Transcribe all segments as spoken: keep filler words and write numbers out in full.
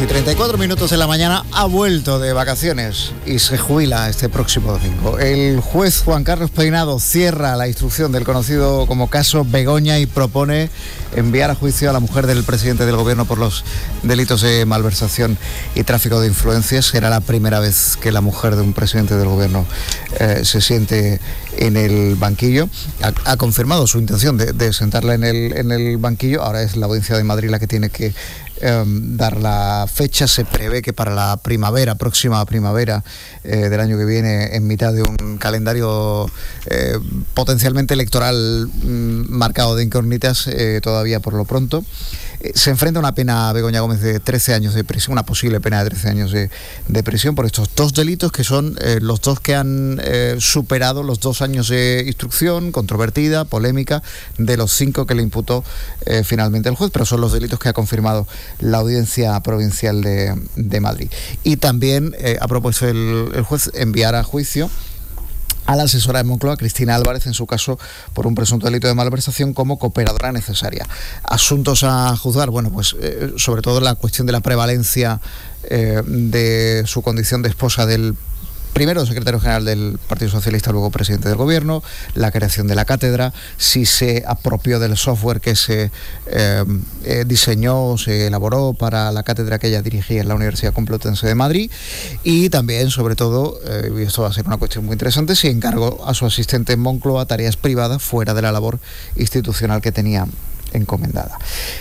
y treinta y cuatro minutos de la mañana, ha vuelto de vacaciones y se jubila este próximo domingo. El juez Juan Carlos Peinado cierra la instrucción del conocido como caso Begoña y propone enviar a juicio a la mujer del presidente del gobierno por los delitos de malversación y tráfico de influencias. Será la primera vez que la mujer de un presidente del gobierno eh, se siente en el banquillo. Ha, ha confirmado su intención de, de sentarla en el, en el banquillo. Ahora es la Audiencia de Madrid la que tiene que eh, dar la fecha. Se prevé que para la primavera, próxima primavera eh, del año que viene, en mitad de un calendario eh, potencialmente electoral mm, marcado de incógnitas, eh, todavía por lo pronto. Se enfrenta a una pena a Begoña Gómez de trece años de prisión, una posible pena de trece años de, de prisión por estos dos delitos que son eh, los dos que han eh, superado los dos años de instrucción controvertida, polémica, de los cinco que le imputó eh, finalmente el juez, pero son los delitos que ha confirmado la Audiencia Provincial de, de Madrid. Y también eh, ha propuesto el, el juez enviar a juicio a la asesora de Moncloa, Cristina Álvarez, en su caso por un presunto delito de malversación como cooperadora necesaria. Asuntos a juzgar, bueno, pues eh, sobre todo la cuestión de la prevalencia eh, de su condición de esposa del primero secretario general del Partido Socialista, luego presidente del gobierno, la creación de la cátedra, si se apropió del software que se eh, eh, diseñó, se elaboró para la cátedra que ella dirigía en la Universidad Complutense de Madrid, y también, sobre todo, eh, y esto va a ser una cuestión muy interesante, si encargó a su asistente en Moncloa tareas privadas fuera de la labor institucional que tenía encomendada.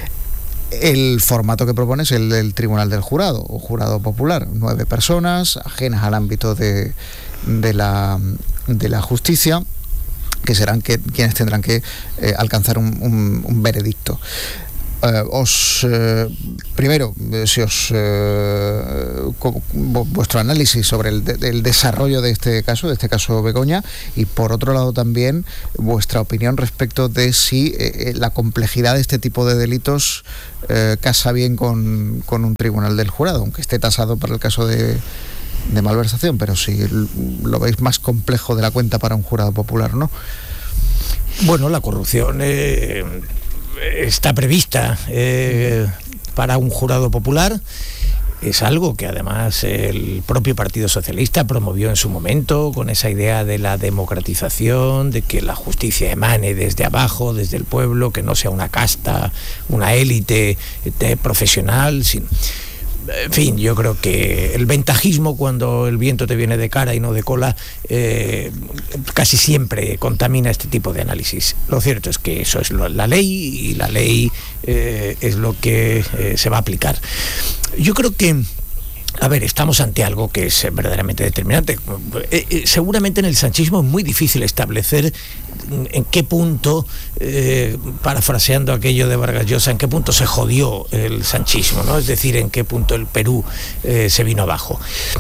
El formato que propone es el del Tribunal del Jurado, o Jurado Popular, nueve personas ajenas al ámbito de, de, la, de la justicia, que serán que, quienes tendrán que eh, alcanzar un, un, un veredicto. Eh, os eh, primero, eh, si os eh, co, vuestro análisis sobre el, de, el desarrollo de este caso, de este caso Begoña, y por otro lado también vuestra opinión respecto de si eh, la complejidad de este tipo de delitos eh, casa bien con, con un tribunal del jurado, aunque esté tasado para el caso de, de malversación, pero si lo veis más complejo de la cuenta para un jurado popular, ¿no? Bueno, la corrupción eh... está prevista eh, para un jurado popular. Es algo que además el propio Partido Socialista promovió en su momento, con esa idea de la democratización, de que la justicia emane desde abajo, desde el pueblo, que no sea una casta, una élite eh, profesional, sin... En fin, yo creo que el ventajismo, cuando el viento te viene de cara y no de cola, eh, casi siempre contamina este tipo de análisis. Lo cierto es que eso es lo, la ley, y la ley eh, es lo que eh, se va a aplicar. Yo creo que, a ver, estamos ante algo que es verdaderamente determinante. Eh, eh, seguramente en el sanchismo es muy difícil establecer en qué punto, eh, parafraseando aquello de Vargas Llosa, en qué punto se jodió el sanchismo, ¿no? Es decir, en qué punto el Perú eh, se vino abajo.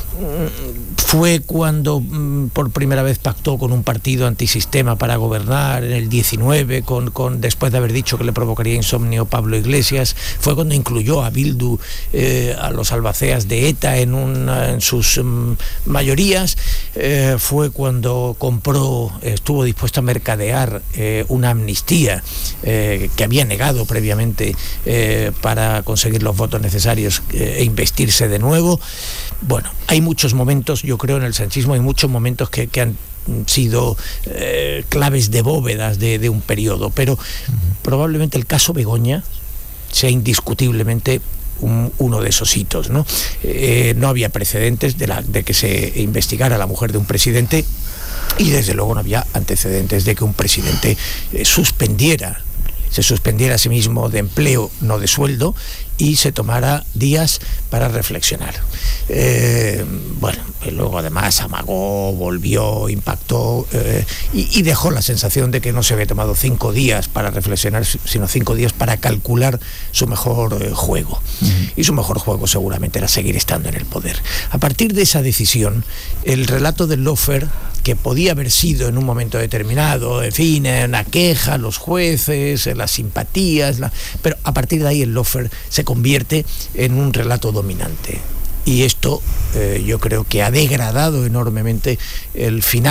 Fue cuando mm, por primera vez pactó con un partido antisistema para gobernar en el diecinueve, con, con, después de haber dicho que le provocaría insomnio Pablo Iglesias. Fue cuando incluyó a Bildu, eh, a los albaceas de ETA en, una, en sus mm, mayorías. Eh, fue cuando compró, estuvo dispuesto a mercadear eh, una amnistía eh, que había negado previamente eh, para conseguir los votos necesarios eh, e investirse de nuevo. Bueno, hay muchos momentos, yo creo, en el sanchismo, hay muchos momentos que, que han sido eh, claves de bóvedas de, de un periodo, pero uh-huh. probablemente el caso Begoña sea indiscutiblemente un, uno de esos hitos, ¿no? Eh, no había precedentes de, la, de que se investigara a la mujer de un presidente, y desde luego no había antecedentes de que un presidente eh, suspendiera, se suspendiera a sí mismo de empleo, no de sueldo, y se tomara días para reflexionar. Eh, bueno, luego además amagó, volvió, impactó eh, y, y dejó la sensación de que no se había tomado cinco días para reflexionar, sino cinco días para calcular su mejor eh, juego. Uh-huh. Y su mejor juego seguramente era seguir estando en el poder. A partir de esa decisión, el relato del lawfare, que podía haber sido en un momento determinado, en fin, una queja, los jueces, las simpatías, la... pero a partir de ahí el lawfare se convierte en un relato dominante. Y esto eh, yo creo que ha degradado enormemente el final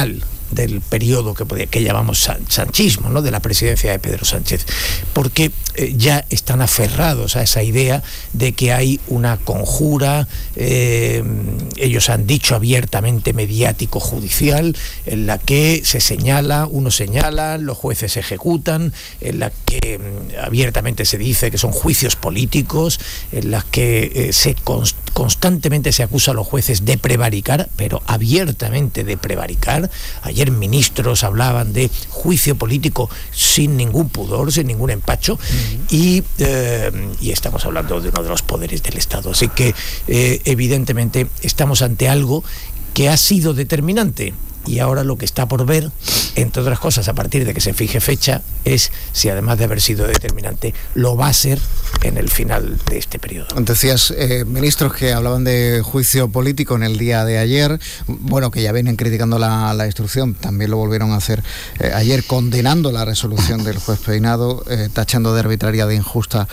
del periodo que, que llamamos san, sanchismo, ¿no?, de la presidencia de Pedro Sánchez, porque eh, ya están aferrados a esa idea de que hay una conjura, eh, ellos han dicho abiertamente mediático-judicial, en la que se señala, unos señalan, los jueces ejecutan, en la que eh, abiertamente se dice que son juicios políticos, en las que eh, se const constantemente se acusa a los jueces de prevaricar, pero abiertamente de prevaricar. Ayer ministros hablaban de juicio político sin ningún pudor, sin ningún empacho, uh-huh. y, eh, y estamos hablando de uno de los poderes del Estado. Así que eh, evidentemente estamos ante algo que ha sido determinante. Y ahora lo que está por ver, entre otras cosas, a partir de que se fije fecha, es si además de haber sido determinante, lo va a ser en el final de este periodo. Decías, eh, ministros que hablaban de juicio político en el día de ayer, bueno, que ya vienen criticando la, la instrucción, también lo volvieron a hacer eh, ayer, condenando la resolución del juez Peinado, eh, tachando de arbitraria, de injusta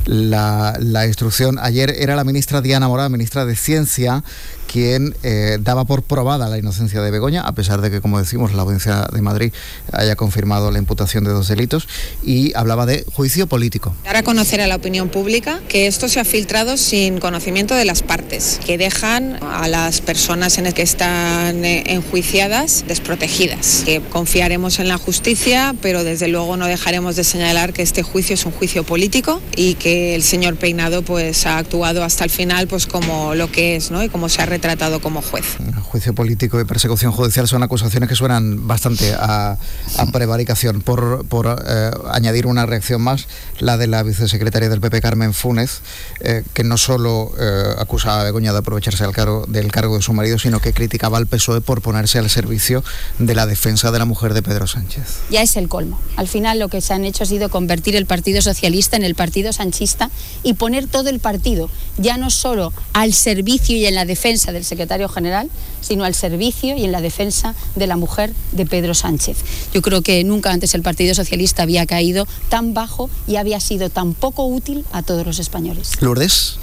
la, la instrucción. Ayer era la ministra Diana Morán, ministra de Ciencia, quien eh, daba por probada la inocencia de Begoña, a pesar de que, como decimos, la Audiencia de Madrid haya confirmado la imputación de dos delitos, y hablaba de juicio político. Dar a conocer a la opinión pública que esto se ha filtrado sin conocimiento de las partes, que dejan a las personas en las que están enjuiciadas desprotegidas, que confiaremos en la justicia, pero desde luego no dejaremos de señalar que este juicio es un juicio político y que el señor Peinado pues ha actuado hasta el final pues como lo que es, ¿no?, y como se ha tratado como juez. Juicio político y persecución judicial son acusaciones que suenan bastante a, a prevaricación. Por, por eh, añadir una reacción más, la de la vicesecretaria del P P, Carmen Funes, eh, que no solo eh, acusaba a Begoña de aprovecharse del cargo, del cargo de su marido, sino que criticaba al P S O E por ponerse al servicio de la defensa de la mujer de Pedro Sánchez. Ya es el colmo. Al final lo que se han hecho ha sido convertir el Partido Socialista en el Partido Sanchista y poner todo el partido, ya no solo al servicio y en la defensa del secretario general, sino al servicio y en la defensa de la mujer de Pedro Sánchez. Yo creo que nunca antes el Partido Socialista había caído tan bajo y había sido tan poco útil a todos los españoles. Lourdes.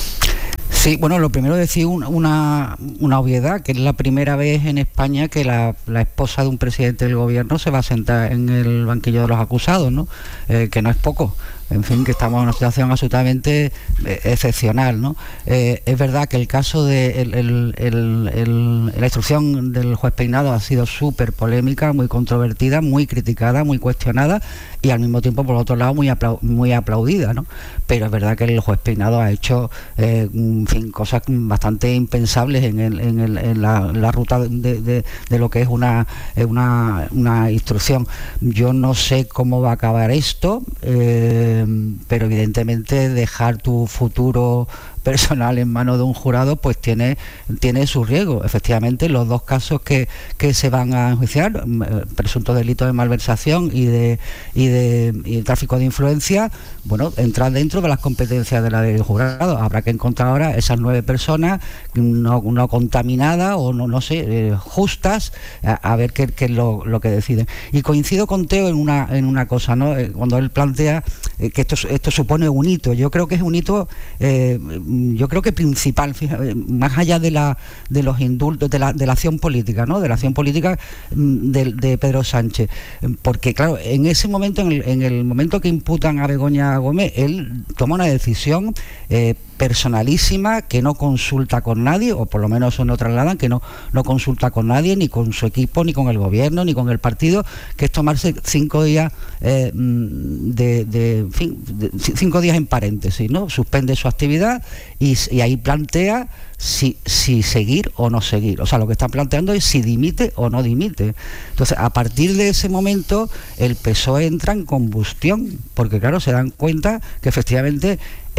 Sí, bueno, lo primero decir una, una, una obviedad, que es la primera vez en España que la, la esposa de un presidente del gobierno se va a sentar en el banquillo de los acusados, ¿no? Eh, que no es poco. En fin, que estamos en una situación absolutamente eh, excepcional, ¿no? Eh, es verdad que el caso de el, el, el, el, la instrucción del juez Peinado ha sido súper polémica, muy controvertida, muy criticada, muy cuestionada y al mismo tiempo, por otro lado, muy, aplau muy aplaudida, ¿no? Pero es verdad que el juez Peinado ha hecho eh, en fin, cosas bastante impensables en, el, en, el, en la, la ruta de, de, de lo que es una, una, una instrucción. Yo no sé cómo va a acabar esto, eh, pero evidentemente dejar tu futuro personal en manos de un jurado pues tiene, tiene su riesgo. Efectivamente, los dos casos que, que se van a enjuiciar, presuntos delitos de malversación y de, y de y tráfico de influencia, bueno, entran dentro de las competencias de la del jurado. Habrá que encontrar ahora esas nueve personas no, no contaminadas o no, no sé, eh, justas, a, a ver qué, qué es lo, lo que deciden. Y coincido con Teo en una, en una cosa, ¿no? Eh, cuando él plantea eh, que esto, esto supone un hito. Yo creo que es un hito eh, yo creo que principal, fíjate, más allá de la de los indultos, de la, de la acción política, ¿no? De la acción política de, de Pedro Sánchez, porque claro, en ese momento, en el, en el momento que imputan a Begoña Gómez, él toma una decisión eh, personalísima, que no consulta con nadie, o por lo menos eso no trasladan, que no, no consulta con nadie, ni con su equipo, ni con el gobierno, ni con el partido, que es tomarse cinco días eh, de, de, en fin, de, cinco días en paréntesis, ¿no? Suspende su actividad y, y ahí plantea si, si seguir o no seguir. O sea, lo que están planteando es si dimite o no dimite. Entonces, a partir de ese momento, el P S O E entra en combustión, porque claro, se dan cuenta que efectivamente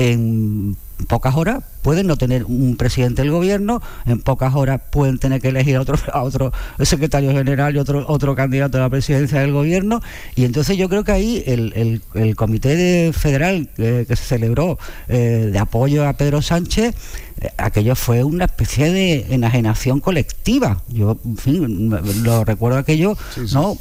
en pocas horas pueden no tener un presidente del gobierno, en pocas horas pueden tener que elegir a otro, a otro secretario general y otro, otro candidato a la presidencia del gobierno, y entonces yo creo que ahí el, el, el comité de federal eh, que se celebró eh, de apoyo a Pedro Sánchez, eh, aquello fue una especie de enajenación colectiva. Yo, en fin, lo recuerdo aquello, sí, sí. ¿no?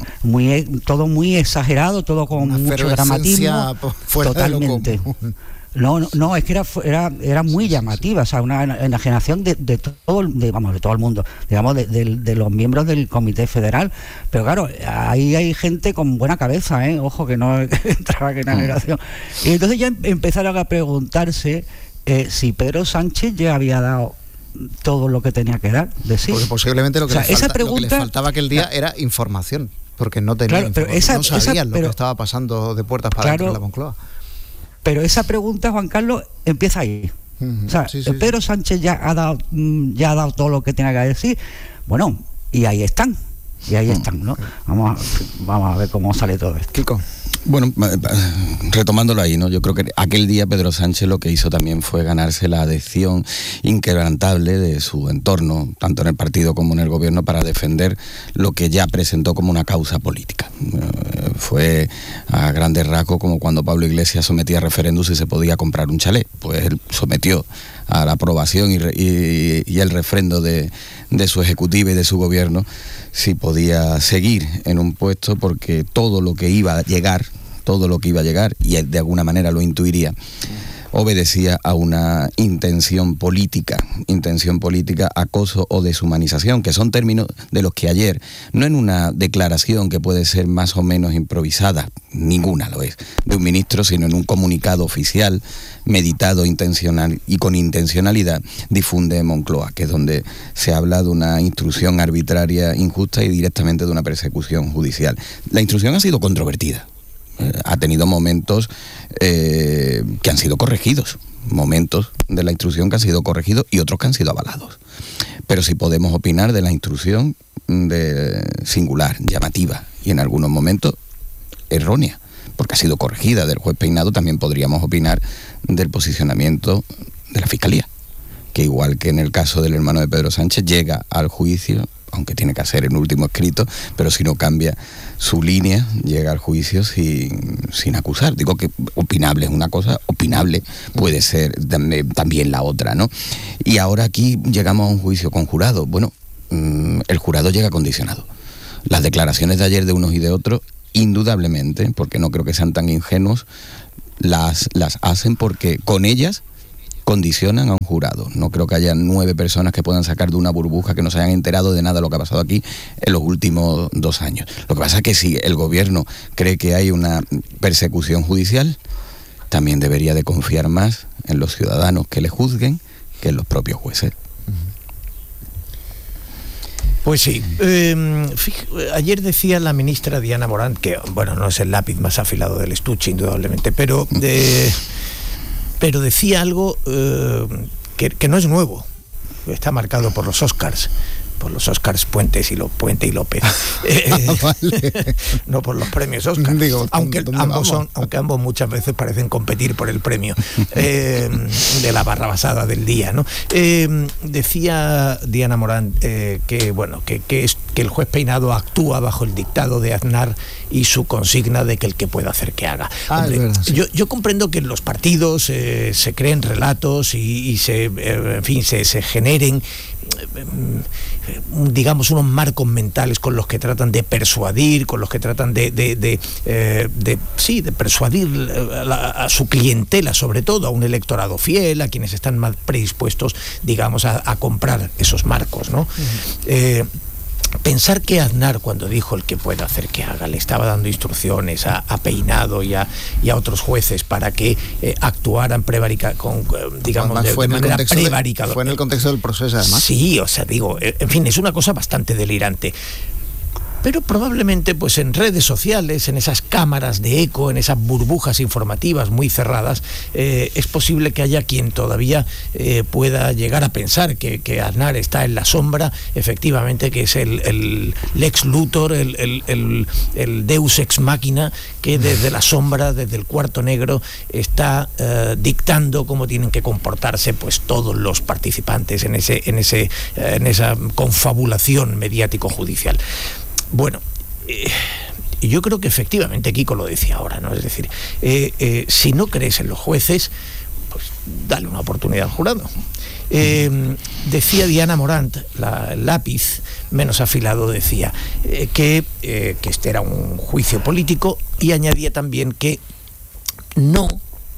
Muy, todo muy exagerado, todo con una mucho dramatismo, fuera totalmente. De lo común. No, no, no, es que era, era, era muy llamativa, o sea, una enajenación de, de todo, de, vamos, de todo el mundo, digamos, de, de, de los miembros del Comité Federal. Pero claro, ahí hay gente con buena cabeza, ¿eh? Ojo, que no entraba que en la generación. Y entonces ya empezaron a preguntarse eh, si Pedro Sánchez ya había dado todo lo que tenía que dar de sí. Porque posiblemente lo que, o sea, le, falta, esa pregunta, lo que le faltaba aquel día era información, porque no tenían, claro, pero esa, no sabían esa, lo pero, que estaba pasando de puertas para claro, dentro de la Moncloa. Pero esa pregunta, Juan Carlos, empieza ahí. Uh-huh. O sea, sí, sí, Pedro sí. Sánchez ya ha dado ya ha dado todo lo que tenía que decir. Bueno, y ahí están. Y ahí uh-huh. están, ¿no? Vamos a, vamos a ver cómo sale todo esto. Kiko. Bueno, retomándolo ahí, ¿no? Yo creo que aquel día Pedro Sánchez lo que hizo también fue ganarse la adhesión inquebrantable de su entorno, tanto en el partido como en el gobierno, para defender lo que ya presentó como una causa política. Eh, fue a grandes rasgos como cuando Pablo Iglesias sometía a referéndum si se podía comprar un chalet. Pues él sometió a la aprobación y, y, y el refrendo de, de su ejecutiva y de su gobierno si podía seguir en un puesto, porque todo lo que iba a llegar, todo lo que iba a llegar, y él de alguna manera lo intuiría, obedecía a una intención política, intención política, acoso o deshumanización, que son términos de los que ayer, no en una declaración que puede ser más o menos improvisada, ninguna lo es, de un ministro, sino en un comunicado oficial, meditado, intencional y con intencionalidad, difunde Moncloa, que es donde se habla de una instrucción arbitraria, injusta y directamente de una persecución judicial. La instrucción ha sido controvertida. Eh, ha tenido momentos eh, que han sido corregidos, momentos de la instrucción que han sido corregidos y otros que han sido avalados. Pero sí podemos opinar de la instrucción de singular, llamativa y en algunos momentos errónea, porque ha sido corregida del juez Peinado. También podríamos opinar del posicionamiento de la Fiscalía, que igual que en el caso del hermano de Pedro Sánchez, llega al juicio, aunque tiene que hacer el último escrito, pero si no cambia su línea, llega al juicio sin, sin acusar. Digo que opinable es una cosa, opinable puede ser también la otra, ¿no? Y ahora aquí llegamos a un juicio con jurado. Bueno, el jurado llega condicionado. Las declaraciones de ayer de unos y de otros, indudablemente, porque no creo que sean tan ingenuos, las, las hacen porque con ellas condicionan a un jurado. No creo que haya nueve personas que puedan sacar de una burbuja que no se hayan enterado de nada de lo que ha pasado aquí en los últimos dos años. Lo que pasa es que si el gobierno cree que hay una persecución judicial, también debería de confiar más en los ciudadanos que le juzguen que en los propios jueces. Pues sí. Eh, fíjate, ayer decía la ministra Diana Morant, que bueno, no es el lápiz más afilado del estuche, indudablemente, pero de... pero decía algo eh, que, que no es nuevo, está marcado por los Oscars, por los Oscars Puentes y, lo, Puente y López, eh, ah, vale. No por los premios Oscar. Digo, aunque, ambos son, aunque ambos muchas veces parecen competir por el premio eh, de la barrabasada del día, ¿no? Eh, decía Diana Morant eh, que, bueno, que, que, es, que el juez Peinado actúa bajo el dictado de Aznar y su consigna de que el que pueda hacer que haga. Ah, Hombre, verdad, sí. yo, yo comprendo que en los partidos eh, se creen relatos y, y se, eh, en fin, se, se generen digamos unos marcos mentales con los que tratan de persuadir, con los que tratan de de, de, eh, de sí, de persuadir a, la, a su clientela, sobre todo a un electorado fiel, a quienes están más predispuestos, digamos, a, a comprar esos marcos, ¿no? Uh-huh. Eh, Pensar que Aznar, cuando dijo el que pueda hacer que haga, le estaba dando instrucciones a, a Peinado y a, y a otros jueces para que eh, actuaran prevarica, con, digamos, de, de manera prevaricadora. Fue en el contexto del proceso, además. Sí, o sea, digo, en fin, es una cosa bastante delirante. Pero probablemente pues en redes sociales, en esas cámaras de eco, en esas burbujas informativas muy cerradas, eh, es posible que haya quien todavía eh, pueda llegar a pensar que, que Aznar está en la sombra, efectivamente, que es el, el Lex Luthor, el, el, el, el Deus ex machina, que desde la sombra, desde el cuarto negro, está eh, dictando cómo tienen que comportarse pues todos los participantes en ese, en ese, eh, en esa confabulación mediático-judicial. Bueno, eh, yo creo que efectivamente Kiko lo decía ahora, ¿no? Es decir, eh, eh, si no crees en los jueces, pues dale una oportunidad al jurado. Eh, decía Diana Morant, la, el lápiz menos afilado, decía eh, que, eh, que este era un juicio político, y añadía también que no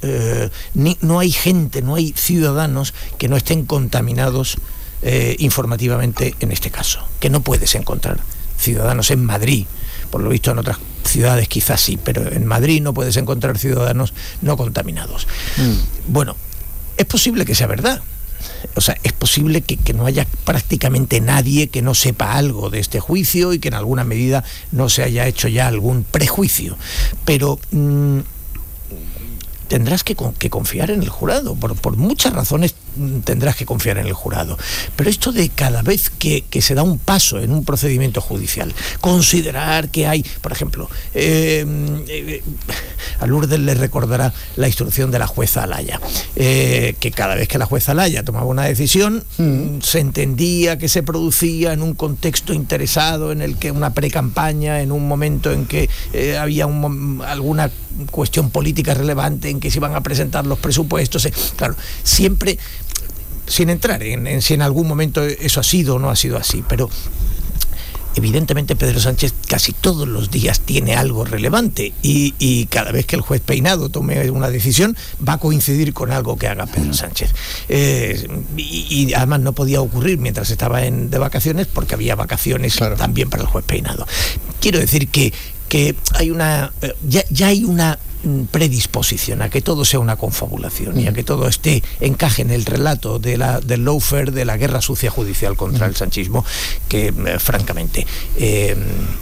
eh, ni, no hay gente, no hay ciudadanos que no estén contaminados eh, informativamente en este caso, que no puedes encontrar ciudadanos en Madrid. Por lo visto en otras ciudades quizás sí, pero en Madrid no puedes encontrar ciudadanos no contaminados. Mm. Bueno, es posible que sea verdad. O sea, es posible que, que no haya prácticamente nadie que no sepa algo de este juicio y que en alguna medida no se haya hecho ya algún prejuicio. Pero mmm, tendrás que, que confiar en el jurado. Por, por muchas razones tendrás que confiar en el jurado. Pero esto de cada vez que, que se da un paso en un procedimiento judicial, considerar que hay, por ejemplo, eh, eh, a Lourdes le recordará la instrucción de la jueza Alaya, eh, que cada vez que la jueza Alaya tomaba una decisión, mm. se entendía que se producía en un contexto interesado, en el que una pre-campaña, en un momento en que eh, había un, alguna cuestión política relevante, en que se iban a presentar los presupuestos. Eh, claro, siempre, sin entrar en, en si en algún momento eso ha sido o no ha sido así, pero evidentemente Pedro Sánchez casi todos los días tiene algo relevante y, y cada vez que el juez Peinado tome una decisión va a coincidir con algo que haga Pedro Sánchez. Eh, y, y además no podía ocurrir mientras estaba en, de vacaciones, porque había vacaciones, claro, también para el juez Peinado. Quiero decir que, que hay una ya, ya hay una predisposición a que todo sea una confabulación, mm. y a que todo esté encaje en el relato de la, del lawfare, de la guerra sucia judicial contra mm. el sanchismo, que eh, francamente eh,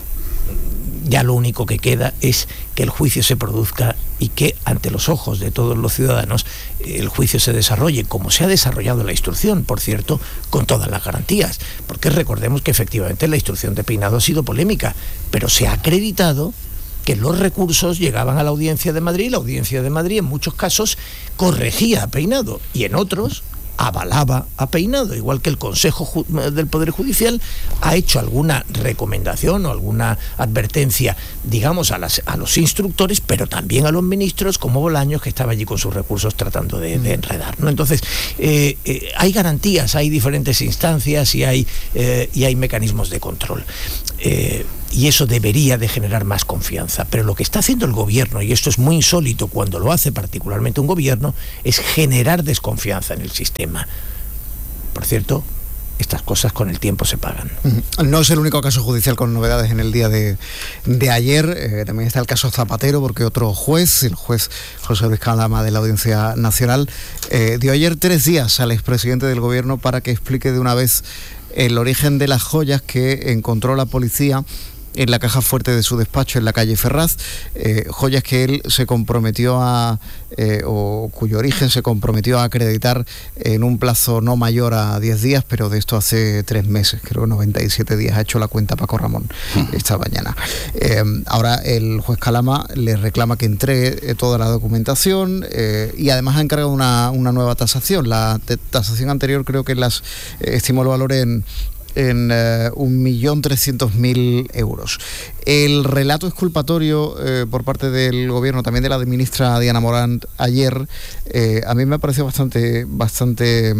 ya lo único que queda es que el juicio se produzca y que ante los ojos de todos los ciudadanos el juicio se desarrolle como se ha desarrollado la instrucción, por cierto, con todas las garantías, porque recordemos que efectivamente la instrucción de Peinado ha sido polémica, pero se ha acreditado que los recursos llegaban a la Audiencia de Madrid. La Audiencia de Madrid en muchos casos corregía a Peinado y en otros avalaba a Peinado, igual que el Consejo del Poder Judicial ha hecho alguna recomendación o alguna advertencia, digamos, a, las, a los instructores, pero también a los ministros, como Bolaños, que estaba allí con sus recursos tratando de, de enredar, ¿no? Entonces, eh, eh, hay garantías, hay diferentes instancias y hay, eh, y hay mecanismos de control. Eh, y eso debería de generar más confianza, pero lo que está haciendo el gobierno, y esto es muy insólito cuando lo hace particularmente un gobierno, es generar desconfianza en el sistema. Por cierto, estas cosas con el tiempo se pagan. No es el único caso judicial con novedades en el día de, de ayer. Eh, también está el caso Zapatero, porque otro juez, el juez José Luis Calama de la Audiencia Nacional, eh, dio ayer tres días al expresidente del gobierno para que explique de una vez el origen de las joyas que encontró la policía en la caja fuerte de su despacho en la calle Ferraz, eh, joyas que él se comprometió a, eh, o cuyo origen se comprometió a acreditar en un plazo no mayor a diez días, pero de esto hace tres meses, creo que noventa y siete días, ha hecho la cuenta Paco Ramón esta mañana. Eh, ahora el juez Calama le reclama que entregue eh, toda la documentación eh, y además ha encargado una, una nueva tasación. La tasación anterior creo que las eh, estimó el valor en en eh, un millón trescientos mil euros. El relato exculpatorio eh, por parte del gobierno, también de la ministra Diana Morán ayer, eh, a mí me pareció bastante bastante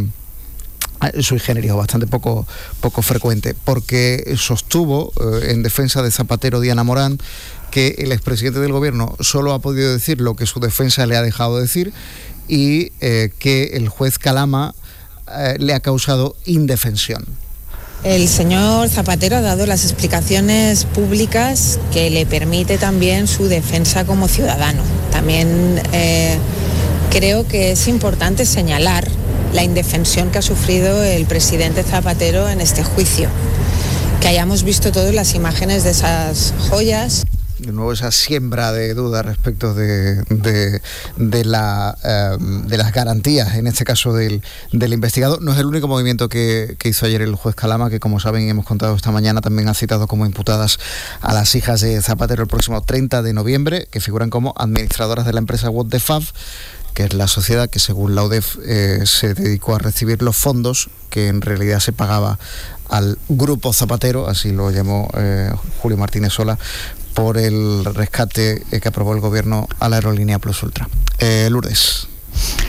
sui generis, bastante poco, poco frecuente, porque sostuvo eh, en defensa de Zapatero Diana Morán que el expresidente del gobierno solo ha podido decir lo que su defensa le ha dejado decir y eh, que el juez Calama eh, le ha causado indefensión. El señor Zapatero ha dado las explicaciones públicas que le permite también su defensa como ciudadano. También eh, creo que es importante señalar la indefensión que ha sufrido el presidente Zapatero en este juicio. Que hayamos visto todas las imágenes de esas joyas. De nuevo esa siembra de dudas respecto de, de, de, la, eh, de las garantías, en este caso del, del investigado. No es el único movimiento que, que hizo ayer el juez Calama, que como saben y hemos contado esta mañana, también ha citado como imputadas a las hijas de Zapatero el próximo treinta de noviembre, que figuran como administradoras de la empresa What the Fab, que es la sociedad que según la U D E F eh, se dedicó a recibir los fondos que en realidad se pagaba al grupo Zapatero, así lo llamó eh, Julio Martínez Sola, por el rescate eh, que aprobó el gobierno a la aerolínea Plus Ultra. Eh, Lourdes.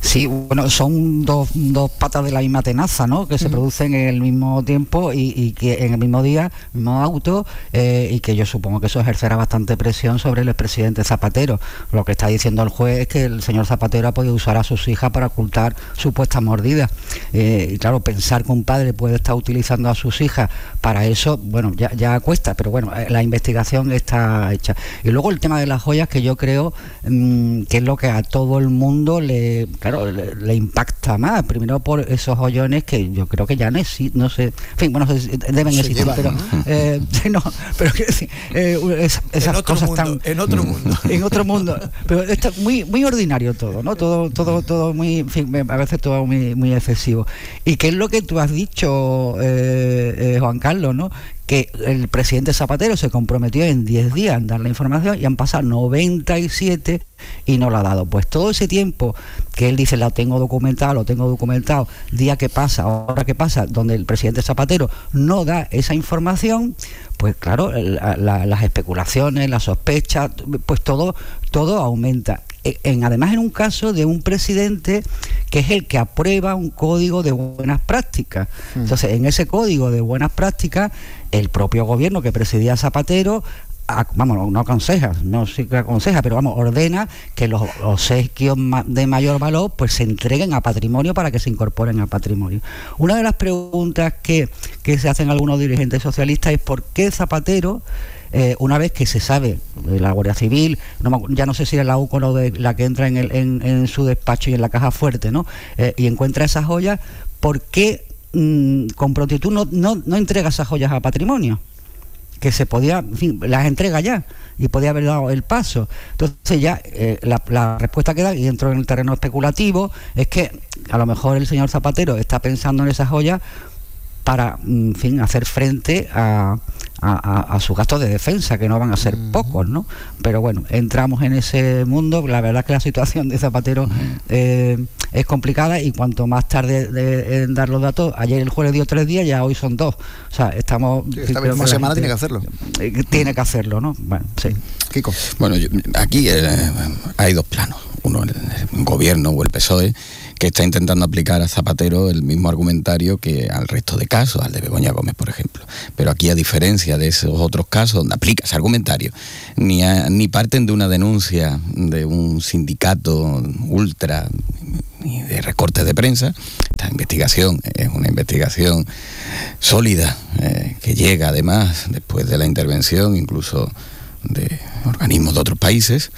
Sí, bueno, son dos, dos patas de la misma tenaza, ¿no? Que se uh-huh. producen en el mismo tiempo y, y que en el mismo día, mismo auto, eh, y que yo supongo que eso ejercerá bastante presión sobre el expresidente Zapatero. Lo que está diciendo el juez es que el señor Zapatero ha podido usar a sus hijas para ocultar supuestas mordidas. Eh, y claro, pensar que un padre puede estar utilizando a sus hijas para eso, bueno, ya, ya cuesta, pero bueno, la investigación está hecha. Y luego el tema de las joyas, que yo creo mmm, que es lo que a todo el mundo le... Claro, le, le impacta más, primero por esos joyones que yo creo que ya no existen, no sé, en fin, bueno, deben se existir, llevan, pero ¿no? Eh, no, pero quiero decir, eh, es, esas en cosas mundo, tan en otro mundo, en otro mundo, pero está muy muy ordinario todo, ¿no? Todo todo todo muy, en fin, a veces todo muy muy excesivo. Y qué es lo que tú has dicho, eh, eh, Juan Carlos, ¿no? Que el presidente Zapatero se comprometió en diez días en dar la información y han pasado noventa y siete y no la ha dado. Pues todo ese tiempo que él dice, lo tengo documentado, lo tengo documentado, día que pasa, hora que pasa, donde el presidente Zapatero no da esa información, pues claro, la, la, las especulaciones, las sospechas, pues todo, todo aumenta. En, además en un caso de un presidente que es el que aprueba un código de buenas prácticas. Entonces, en ese código de buenas prácticas, el propio gobierno que presidía Zapatero, a, vamos, no aconseja, no sí que aconseja, pero vamos, ordena que los obsequios de mayor valor pues se entreguen a patrimonio para que se incorporen al patrimonio. Una de las preguntas que, que se hacen algunos dirigentes socialistas es por qué Zapatero, Eh, una vez que se sabe de la Guardia Civil, no, ya no sé si es la U C O o de la que entra en, el, en, en su despacho y en la caja fuerte, ¿no? Eh, y encuentra esas joyas, ¿por qué mmm, con prontitud no, no, no entrega esas joyas a patrimonio? Que se podía, en fin, las entrega ya y podía haber dado el paso. Entonces ya eh, la, la respuesta que da, y entro en el terreno especulativo, es que a lo mejor el señor Zapatero está pensando en esas joyas para, en fin, hacer frente a, a, a, a sus gastos de defensa, que no van a ser uh-huh. pocos, ¿no? Pero bueno, entramos en ese mundo. La verdad es que la situación de Zapatero uh-huh. eh, es complicada, y cuanto más tarde de, en dar los datos, ayer el juez dio tres días, ya hoy son dos. O sea, estamos... Sí, esta misma semana tiene que hacerlo. Tiene que hacerlo, ¿no? Bueno, sí. Kiko. Bueno, yo, aquí eh, hay dos planos. Uno, el, el gobierno o el P S O E, que está intentando aplicar a Zapatero el mismo argumentario que al resto de casos, al de Begoña Gómez, por ejemplo. Pero aquí, a diferencia de esos otros casos donde aplica ese argumentario, ni, a, ni parten de una denuncia de un sindicato ultra ni de recortes de prensa. Esta investigación es una investigación sólida, eh, que llega además después de la intervención incluso de organismos de otros países,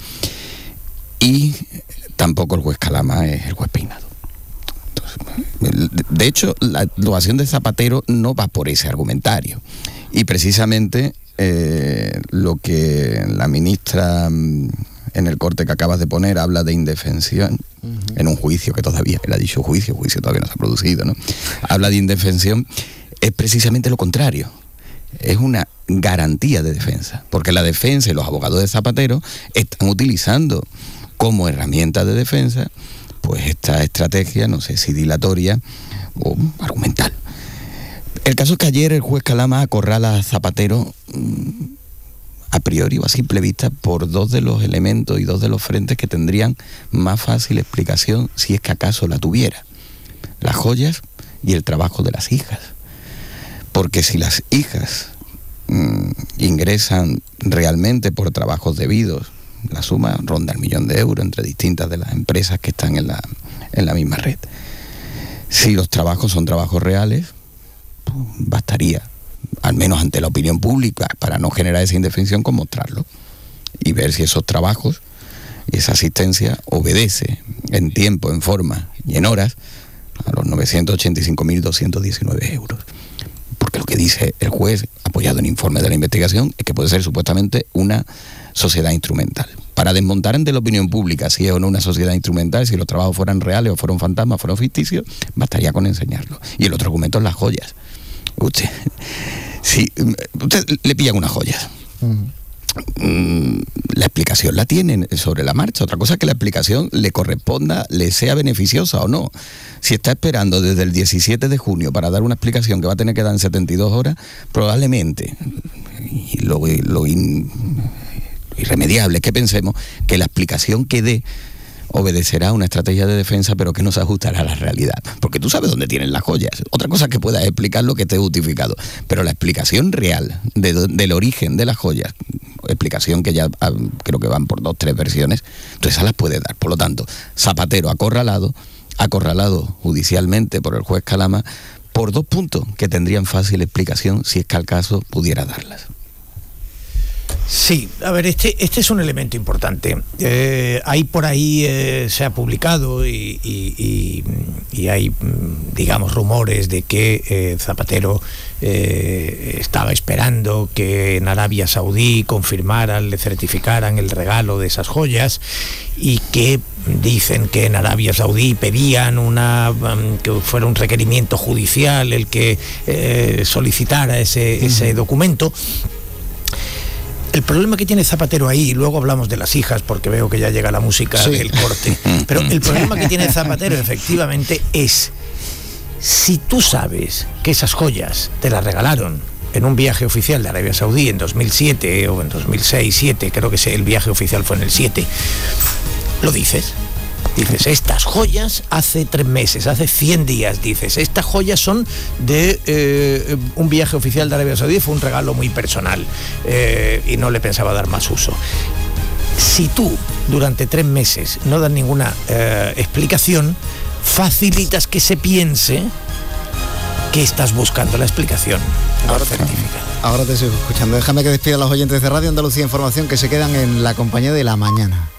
y tampoco el juez Calama es el juez Peinado. Entonces, de hecho, la actuación de Zapatero no va por ese argumentario, y precisamente eh, lo que la ministra en el corte que acabas de poner habla de indefensión uh-huh. en un juicio que todavía, él ha dicho juicio, juicio todavía no se ha producido, ¿no? Habla de indefensión, es precisamente lo contrario. Es una garantía de defensa, porque la defensa y los abogados de Zapatero están utilizando como herramienta de defensa pues esta estrategia, no sé si dilatoria o argumental. El caso es que ayer el juez Calama acorrala a Zapatero mmm, a priori o a simple vista por dos de los elementos y dos de los frentes que tendrían más fácil explicación si es que acaso la tuviera: las joyas y el trabajo de las hijas. Porque si las hijas mmm, ingresan realmente por trabajos debidos, la suma ronda el millón de euros entre distintas de las empresas que están en la, en la misma red. Si los trabajos son trabajos reales, pues bastaría, al menos ante la opinión pública, para no generar esa indefensión, con mostrarlo y ver si esos trabajos y esa asistencia obedece en tiempo, en forma y en horas a los novecientos ochenta y cinco mil doscientos diecinueve euros. Porque lo que dice el juez, apoyado en informes de la investigación, es que puede ser supuestamente una sociedad instrumental. Para desmontar ante la opinión pública si es o no una sociedad instrumental, si los trabajos fueran reales o fueron fantasmas, fueron ficticios, bastaría con enseñarlo. Y el otro argumento es las joyas. Usted, si usted le pillan unas joyas, uh-huh. la explicación la tienen sobre la marcha. Otra cosa es que la explicación le corresponda, le sea beneficiosa o no. Si está esperando desde el diecisiete de junio para dar una explicación que va a tener que dar en setenta y dos horas, probablemente, y lo, lo in, irremediable es que pensemos que la explicación que dé obedecerá una estrategia de defensa, pero que no se ajustará a la realidad. Porque tú sabes dónde tienen las joyas. Otra cosa es que puedas explicar lo que esté justificado. Pero la explicación real de, del origen de las joyas, explicación que ya creo que van por dos, tres versiones, tú esas las puedes dar. Por lo tanto, Zapatero acorralado, acorralado judicialmente por el juez Calama, por dos puntos que tendrían fácil explicación si es que al caso pudiera darlas. Sí, a ver, este, este es un elemento importante. Eh, hay por ahí, eh, se ha publicado y, y, y, y hay, digamos, rumores de que eh, Zapatero eh, estaba esperando que en Arabia Saudí confirmaran, le certificaran el regalo de esas joyas, y que dicen que en Arabia Saudí pedían una um, que fuera un requerimiento judicial el que eh, solicitara ese, uh-huh. ese documento. El problema que tiene Zapatero ahí, y luego hablamos de las hijas porque veo que ya llega la música sí. del corte, pero el problema que tiene Zapatero efectivamente es, si tú sabes que esas joyas te las regalaron en un viaje oficial de Arabia Saudí en dos mil siete o en dos mil seis, siete, creo que el viaje oficial fue en el siete, lo dices. Dices, estas joyas hace tres meses, hace cien días, dices, estas joyas son de eh, un viaje oficial de Arabia Saudí, fue un regalo muy personal eh, y no le pensaba dar más uso. Si tú durante tres meses no das ninguna eh, explicación, facilitas que se piense que estás buscando la explicación. Ahora te, ahora te sigo escuchando. Déjame que despida a los oyentes de Radio Andalucía Información que se quedan en la compañía de La Mañana.